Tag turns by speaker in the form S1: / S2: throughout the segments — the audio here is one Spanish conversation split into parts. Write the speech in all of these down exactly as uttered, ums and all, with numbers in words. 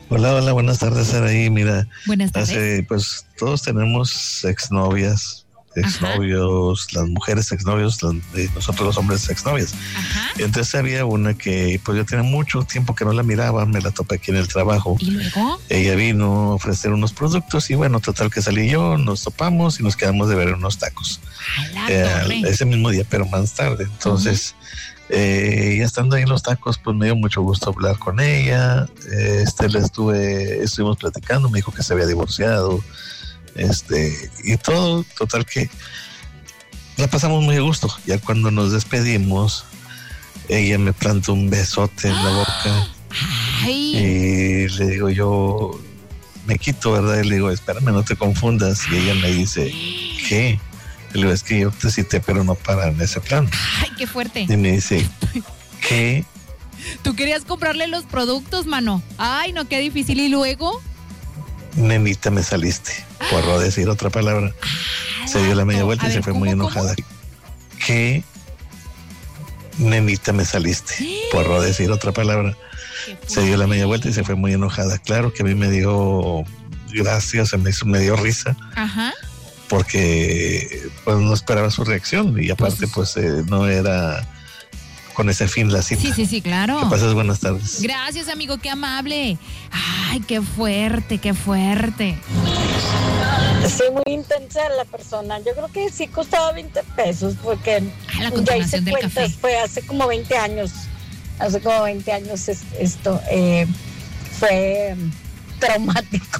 S1: Hola, hola, buenas tardes, Saraí. Mira,
S2: Buenas tardes.
S1: hace, pues todos tenemos exnovias, exnovios, Ajá. las mujeres exnovios, las, eh, nosotros los hombres exnovias.
S2: Ajá.
S1: Entonces había una que pues yo tenía mucho tiempo que no la miraba, me la topé aquí en el trabajo.
S2: ¿Y luego?
S1: Ella vino a ofrecer unos productos y bueno, total que salí yo, nos topamos y nos quedamos de ver unos tacos.
S2: A la
S1: Eh,
S2: torre.
S1: ese mismo día, pero más tarde. Entonces... Uh-huh. Eh, y estando ahí en los tacos, pues me dio mucho gusto hablar con ella. Eh, este, le estuve, estuvimos platicando, me dijo que se había divorciado, este, y todo, total que la pasamos muy a gusto. Ya cuando nos despedimos, ella me plantó un besote en la boca.
S2: Ay.
S1: Y le digo yo, me quito, ¿verdad? Y le digo, espérame, no te confundas. Y ella me dice, ¿qué? Le digo, es que yo te cité, pero no para en ese plan.
S2: Ay, qué fuerte.
S1: Y me dice, ¿qué?
S2: Tú querías comprarle los productos, mano. Ay, no, qué difícil. ¿Y luego?
S1: Nenita, me saliste. Por decir otra palabra. Ah, se dio la media vuelta y ver, se fue ¿cómo, muy enojada. ¿Cómo? ¿Qué? Nenita, me saliste. ¿Sí? Por decir otra palabra. Se dio la media vuelta y se fue muy enojada. Claro que a mí me dio gracias, se me, hizo, me dio risa.
S2: Ajá.
S1: Porque pues no esperaba su reacción y aparte pues, pues eh, no era con ese fin la cita.
S2: Sí, sí, sí, claro.
S1: ¿Qué pasas? Buenas tardes.
S2: Gracias, amigo, qué amable. Ay, qué fuerte, qué fuerte.
S3: Sí, muy intensa la persona. Yo creo que sí costaba veinte pesos porque
S2: ah, la ya hice del
S3: cuentas,
S2: café.
S3: Fue hace como veinte años. Hace como veinte años esto eh, fue traumático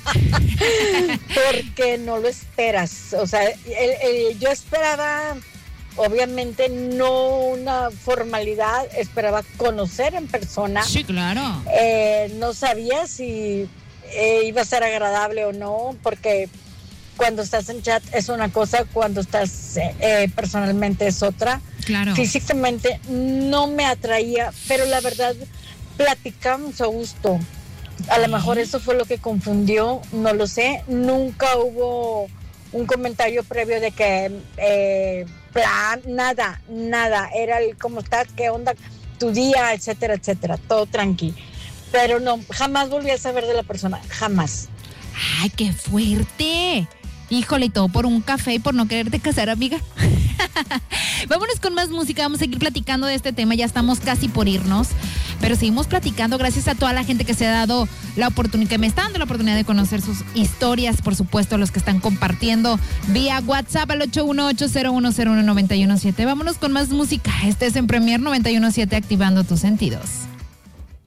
S3: porque no lo esperas. O sea, el, el, yo esperaba obviamente no una formalidad, esperaba conocer en persona.
S2: Sí, claro.
S3: Eh, no sabía si eh, iba a ser agradable o no, porque cuando estás en chat es una cosa, cuando estás eh, personalmente es otra.
S2: Claro.
S3: Físicamente no me atraía, pero la verdad platicamos a gusto. A lo mejor eso fue lo que confundió, no lo sé. Nunca hubo un comentario previo de que eh, plan, nada, nada. Era el cómo estás, qué onda, tu día, etcétera, etcétera. Todo tranqui. Pero no, jamás volví a saber de la persona, jamás.
S2: ¡Ay, qué fuerte! Híjole, y todo por un café y por no quererte casar, amiga. Vámonos con más música, vamos a seguir platicando de este tema, ya estamos casi por irnos, pero seguimos platicando gracias a toda la gente que se ha dado la oportunidad, que me está dando la oportunidad de conocer sus historias, por supuesto, los que están compartiendo vía WhatsApp al ocho uno ocho, cero uno cero uno, nueve uno siete. Vámonos con más música, este es en Premier noventa y uno punto siete, activando tus sentidos.